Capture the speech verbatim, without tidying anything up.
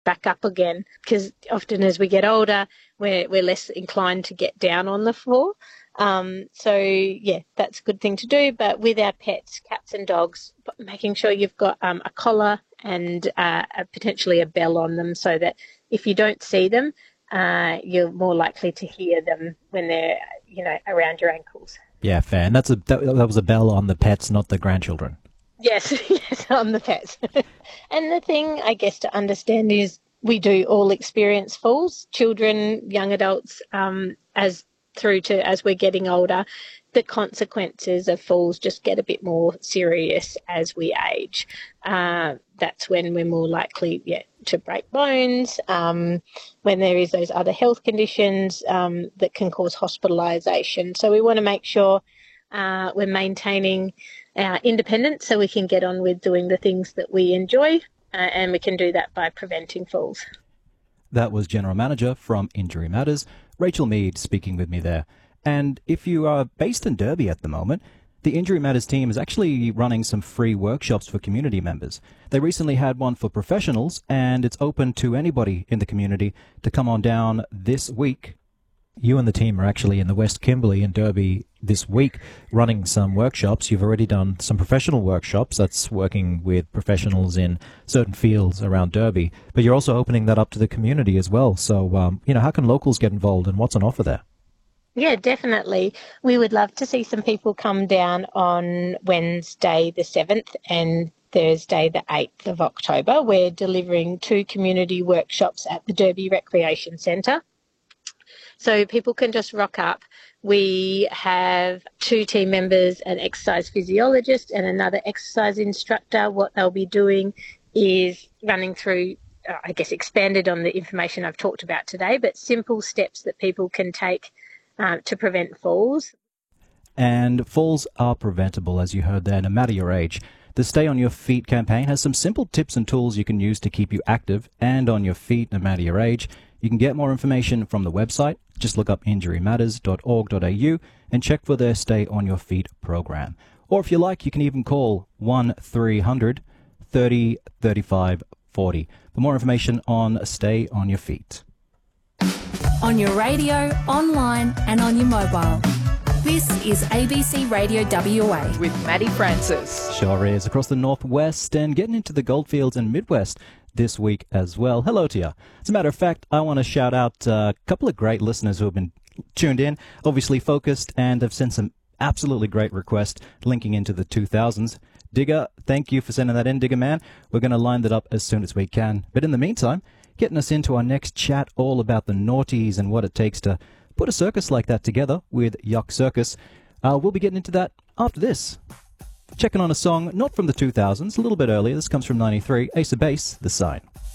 back up again, because often as we get older, we're, we're less inclined to get down on the floor. Um, so, yeah, that's a good thing to do. But with our pets, cats and dogs, making sure you've got um, a collar and uh, a, potentially a bell on them, so that if you don't see them, uh, you're more likely to hear them when they're, you know, around your ankles. Yeah, fair. And that's a, that, that was a bell on the pets, not the grandchildren. Yes, yes, on the pets. And the thing, I guess, to understand is we do all experience falls, children, young adults, um, as through to as we're getting older. The consequences of falls just get a bit more serious as we age. Uh, that's when we're more likely yeah, to break bones, um, when there is those other health conditions um, that can cause hospitalisation. So we want to make sure uh, we're maintaining our independence so we can get on with doing the things that we enjoy, uh, and we can do that by preventing falls. That was General Manager from Injury Matters, Rachel Mead, speaking with me there. And if you are based in Derby at the moment, the Injury Matters team is actually running some free workshops for community members. They recently had one for professionals, and it's open to anybody in the community to come on down this week. You and the team are actually in the West Kimberley in Derby this week running some workshops. You've already done some professional workshops. That's working with professionals in certain fields around Derby. But you're also opening that up to the community as well. So, um, you know, how can locals get involved and what's on offer there? Yeah, definitely. We would love to see some people come down on Wednesday the seventh and Thursday the eighth of October. We're delivering two community workshops at the Derby Recreation Centre. So people can just rock up. We have two team members, an exercise physiologist and another exercise instructor. What they'll be doing is running through, uh, I guess, expanded on the information I've talked about today, but simple steps that people can take uh, to prevent falls. And falls are preventable, as you heard there, no matter your age. The Stay on Your Feet campaign has some simple tips and tools you can use to keep you active and on your feet, no matter your age. You can get more information from the website. Just look up injury matters dot org dot a u and check for their Stay on Your Feet program. Or if you like, you can even call one three hundred thirty thirty-five forty for more information on Stay on Your Feet. On your radio, online and on your mobile. This is A B C Radio W A. With Maddie Francis. Sure is, across the northwest and getting into the Goldfields and Midwest this week as well. Hello to you. As a matter of fact, I want to shout out a couple of great listeners who have been tuned in, obviously focused, and have sent some absolutely great requests linking into the two thousands. Digger, thank you for sending that in, Digger Man. We're going to line that up as soon as we can. But in the meantime, getting us into our next chat all about the noughties and what it takes to put a circus like that together with Yuck Circus. Uh, we'll be getting into that after this. Checking on a song not from the two thousands, a little bit earlier. This comes from ninety-three. Ace of Base, The Sign.